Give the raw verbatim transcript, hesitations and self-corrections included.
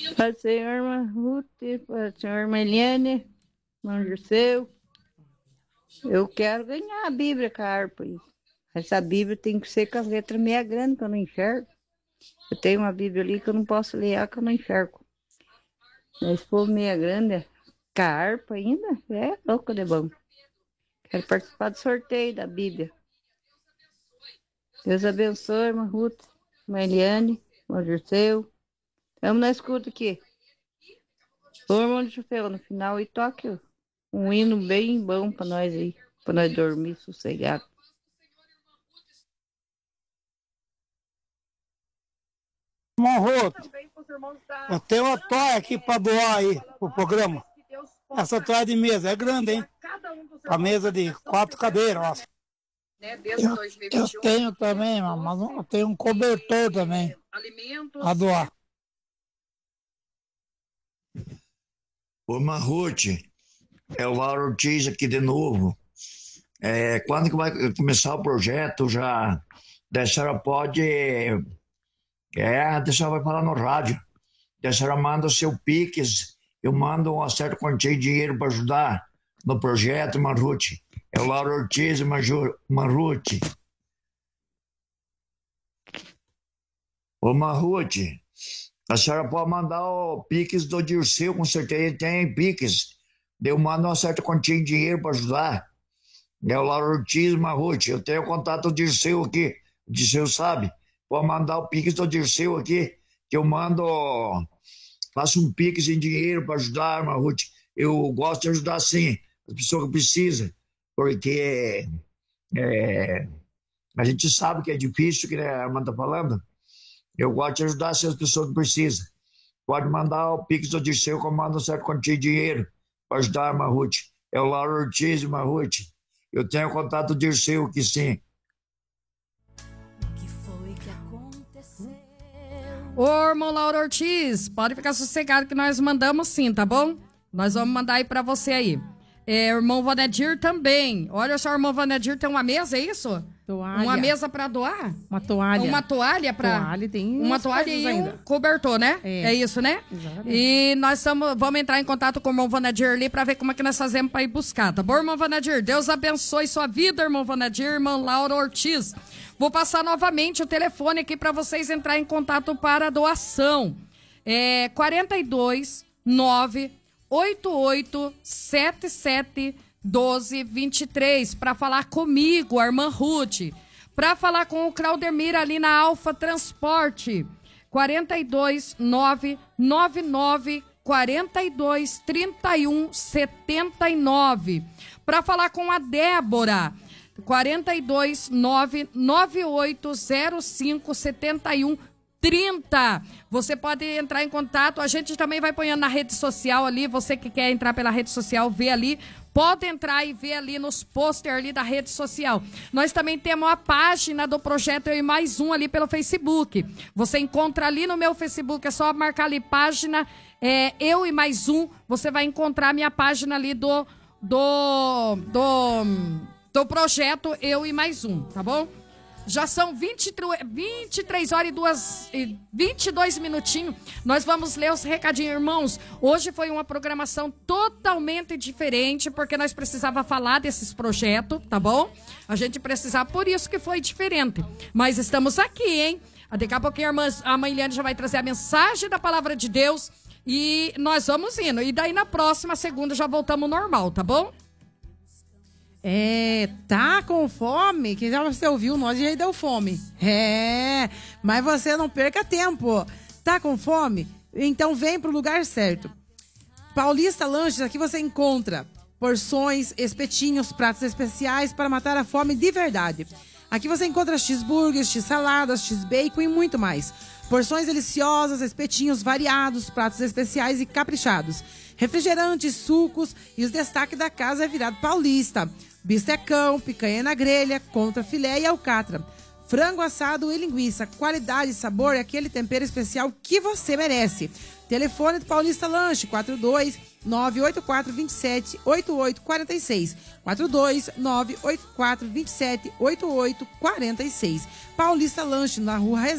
Para o senhor irmã Ruth, para a senhora irmã Eliane, irmão Dirceu. Eu quero ganhar a Bíblia com a harpa aí. Essa Bíblia tem que ser com as letras meia grandes, que eu não enxergo. Eu tenho uma Bíblia ali que eu não posso ler, que eu não enxergo. Mas se for meia grande, com a harpa ainda, é louco de bom. Quero participar do sorteio da Bíblia. Deus abençoe, irmã Ruth, irmã Eliane, irmão Dirceu. Estamos na escuta aqui. Ô, irmão Dirceu, no final e toque um hino bem bom para nós aí, para nós dormir sossegado. Irmão Ruth, eu tenho uma toalha aqui para doar aí pro programa. Essa toalha de mesa é grande, hein? A mesa de quatro cadeiras, ó. Eu, eu tenho também, mas eu tenho um cobertor também a doar. Ô, Marruti, é o Lauro Ortiz aqui de novo. É, quando que vai começar o projeto já? A senhora pode... É, a senhora vai falar no rádio. A senhora manda o seu Pix, eu mando uma certa quantia de dinheiro para ajudar no projeto, Marruti. É o Lauro Ortiz, Marruti. Ô, Marruti, a senhora pode mandar o Pix do Dirceu, com certeza tem Pix. Eu mando uma certa quantia de dinheiro para ajudar. É o Lauro Ortiz, Marruti. Eu tenho contato do Dirceu aqui. O Dirceu sabe. Pode mandar o Pix do Dirceu aqui, que eu mando, faço um Pix em dinheiro para ajudar, Marruti. Eu gosto de ajudar sim, as pessoas que precisam, porque é, a gente sabe que é difícil, que a irmã está falando. Eu gosto de ajudar sim, as pessoas que precisam. Pode mandar o Pix do Dirceu, que eu mando um certo quantia de dinheiro para ajudar, Marruti. É o Lauro Ortiz, Marruti. Eu tenho contato do Dirceu aqui sim. Ô, irmão Lauro Ortiz, pode ficar sossegado que nós mandamos sim, tá bom? Nós vamos mandar aí pra você aí. É, irmão Vanedir também. Olha só, irmão Vanedir tem uma mesa, é isso? Toalha. Uma mesa pra doar? Uma toalha. Uma toalha pra... Toalha, tem uma toalha e um ainda. Cobertor, né? É, é isso, né? Exatamente. E nós tamo, vamos entrar em contato com o irmão Vanedir ali pra ver como é que nós fazemos pra ir buscar, tá bom, irmão Vanedir? Deus abençoe sua vida, irmão Vanedir, irmão Lauro Ortiz. Vou passar novamente o telefone aqui para vocês entrar em contato para a doação. É quarenta e dois, nove, oito oito, sete sete, doze, vinte e três. Para falar comigo, a irmã Ruth. Para falar com o Claudemir ali na Alfa Transporte. quarenta e dois, nove, nove nove, quarenta e dois, trinta e um, setenta e nove. Para falar com a Débora. quarenta e dois, nove, nove oito zero cinco, setenta e um, trinta. Você pode entrar em contato, a gente também vai ponhando na rede social ali, você que quer entrar pela rede social, vê ali, pode entrar e ver ali nos posters ali da rede social. Nós também temos a página do Projeto Eu e Mais Um ali pelo Facebook. Você encontra ali no meu Facebook, é só marcar ali página é, Eu e Mais Um, você vai encontrar a minha página ali do... do... do do projeto Eu e Mais Um, tá bom? Já são vinte, vinte e três horas e duas, vinte e dois minutinhos. Nós vamos ler os recadinhos, irmãos. Hoje foi uma programação totalmente diferente, porque nós precisava falar desses projetos, tá bom? A gente precisava, por isso que foi diferente. Mas estamos aqui, hein? Daqui a pouquinho a, irmã, a mãe Eliane já vai trazer a mensagem da palavra de Deus e nós vamos indo. E daí na próxima segunda já voltamos ao normal, tá bom? É, tá com fome? Que já você ouviu, nós já deu fome. É, mas você não perca tempo. Tá com fome? Então vem pro lugar certo. Paulista Lanches, aqui você encontra porções, espetinhos, pratos especiais para matar a fome de verdade. Aqui você encontra cheeseburgers, x-saladas, x-bacon e muito mais. Porções deliciosas, espetinhos variados, pratos especiais e caprichados. Refrigerantes, sucos e os destaques da casa é virado paulista. Bistecão, picanha na grelha, contra filé e alcatra. Frango assado e linguiça. Qualidade e sabor é aquele tempero especial que você merece. Telefone do Paulista Lanche, quatro dois nove oito quatro dois sete oito oito quatro seis. quatro dois nove oito quatro dois sete oito oito quatro seis. Paulista Lanche, na Rua